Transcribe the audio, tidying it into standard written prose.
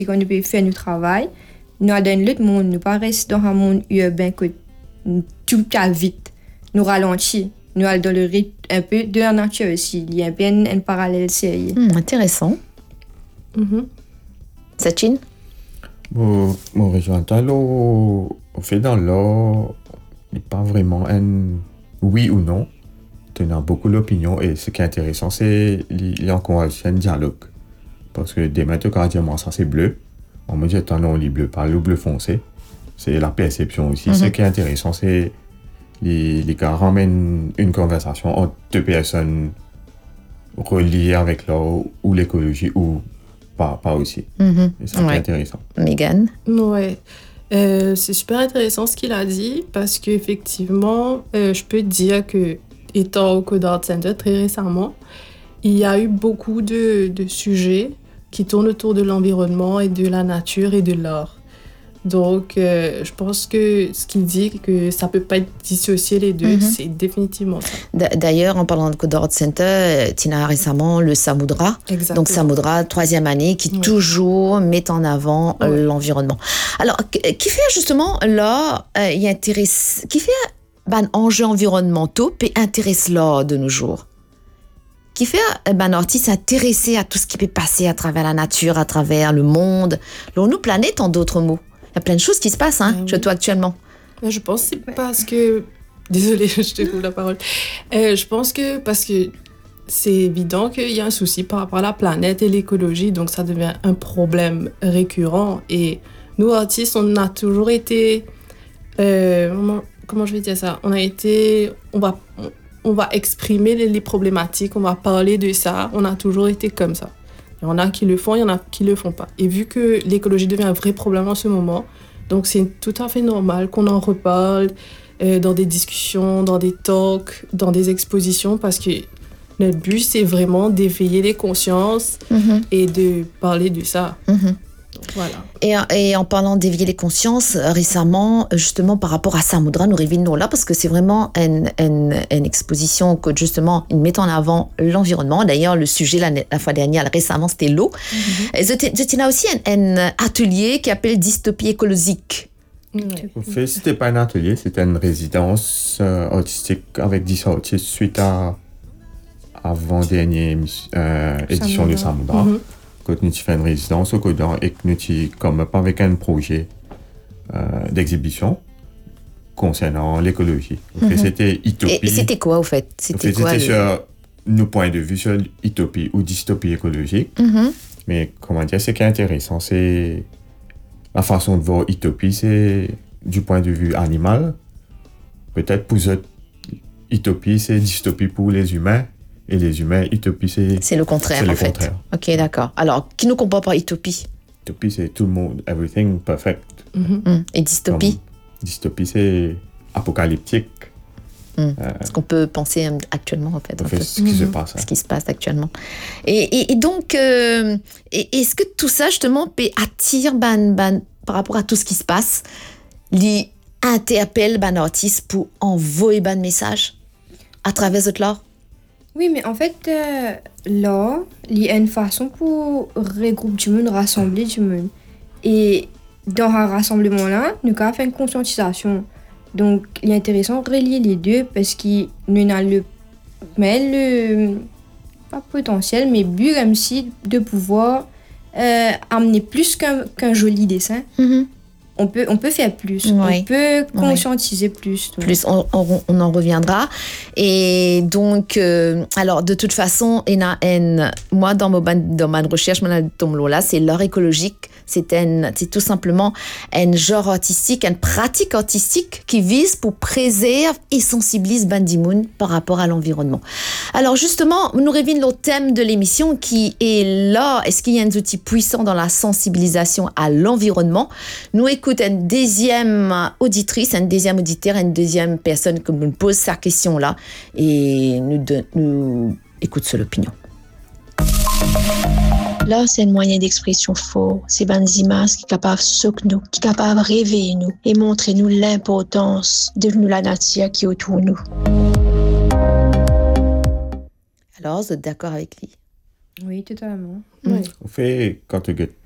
qu'on ne peut faire notre travail. Nous, dans l'autre monde, nous pas rester dans un monde urbain que tout va vite. Nous ralentir. Nous allons dans le rythme un peu de la nature aussi. Il y a un peu un parallèle sérieux. Intéressant. Sachin? Mon rejoint au fait dans l'or, il n'est pas vraiment un oui ou non. Tu as beaucoup d'opinions et ce qui est intéressant, c'est qu'il encourage un dialogue. Parce que demain, tu vas dire, moi, ça c'est bleu. On me dit, attends, non, on lit bleu, pas le bleu foncé. C'est la perception aussi. Ce qui est intéressant, c'est les gars ramènent une conversation entre deux personnes reliées avec l'or ou l'écologie ou pas aussi. Et ça, c'est intéressant. Megan? Ouais. C'est super intéressant ce qu'il a dit parce qu'effectivement, je peux dire que, étant au Code Art Center très récemment, il y a eu beaucoup de sujets qui tournent autour de l'environnement et de la nature et de l'art. Donc, je pense que ce qu'il dit, que ça ne peut pas être dissocié les deux, c'est définitivement ça. D'ailleurs, en parlant de Code Art Center, Tina récemment le Samudra. Exactement. Donc, Samudra, 3e année, qui toujours met en avant l'environnement. Alors, qui fait justement là, qui fait enjeux environnementaux puis intéresse l'art de nos jours? Qui fait artiste s'intéresser à tout ce qui peut passer à travers la nature, à travers le monde, nos planètes en d'autres mots. Il y a plein de choses qui se passent chez toi actuellement. Je pense que c'est parce que... Désolée, je te coupe la parole. Je pense que parce que c'est évident qu'il y a un souci par rapport à la planète et l'écologie, donc ça devient un problème récurrent. Et nous, artistes, on a toujours été... comment je vais dire ça? On va exprimer les problématiques, on va parler de ça. On a toujours été comme ça. Il y en a qui le font, il y en a qui le font pas. Et vu que l'écologie devient un vrai problème en ce moment, donc c'est tout à fait normal qu'on en reparle dans des discussions, dans des talks, dans des expositions, parce que notre but, c'est vraiment d'éveiller les consciences et de parler de ça. Voilà. Et en parlant d'éveiller les consciences, récemment, justement, par rapport à Samudra, nous revenons là parce que c'est vraiment une exposition que, justement, ils mettent en avant l'environnement. D'ailleurs, le sujet, la fois dernière, récemment, c'était l'eau. Et je tiens aussi un atelier qui s'appelle Dystopie écologique. En fait, c'était pas un atelier, c'était une résidence artistique avec 10 artistes suite à avant-dernière édition de Samudra. Quand nous avons fait une résidence au Codan et que nous avons avec un projet d'exhibition concernant l'écologie. C'était Utopie. Et c'était quoi, au fait? C'était sur nos points de vue sur utopie ou dystopie écologique. Mais comment dire, ce qui est intéressant, c'est la façon de voir utopie, c'est du point de vue animal. Peut-être pour eux, utopie, c'est dystopie pour les humains. Et les humains, utopie, c'est le contraire, en fait. Ok, d'accord. Alors, qui nous comprend par utopie? Utopie, c'est tout le monde, everything perfect. Et dystopie? Dystopie, c'est apocalyptique. Ce qu'on peut penser actuellement, en fait. Ce qui se passe. Ce qui se passe actuellement. Et donc, est-ce que tout ça, justement, peut attirer, par rapport à tout ce qui se passe, les interpelle l'artiste pour envoyer un message à travers votre art? Oui, mais en fait, là, il y a une façon pour regrouper du monde, rassembler du monde. Et dans un rassemblement-là, nous avons fait une conscientisation. Donc, il est intéressant de relier les deux parce que nous avons pas potentiel, mais but comme si de pouvoir amener plus qu'un joli dessin. On peut faire plus, on peut conscientiser plus. Donc. Plus, on en reviendra. Et donc, alors, de toute façon, moi, dans ma recherche, là, c'est l'art écologique. C'est tout simplement un genre artistique, une pratique artistique qui vise pour préserver et sensibiliser Bandimoun par rapport à l'environnement. Alors justement, nous revenons au thème de l'émission qui est là. Est-ce qu'il y a un outil puissant dans la sensibilisation à l'environnement? Nous écoutons une deuxième auditrice, un deuxième auditeur, une deuxième personne qui nous pose cette question-là et nous écoute sur l'opinion. Là, c'est un moyen d'expression fort. C'est une image qui est capable de soutenir nous, qui est capable de réveiller nous et montrer nous l'importance de la nature qui est autour de nous. Alors, vous êtes d'accord avec lui? Oui, totalement. Oui. En fait, quand tu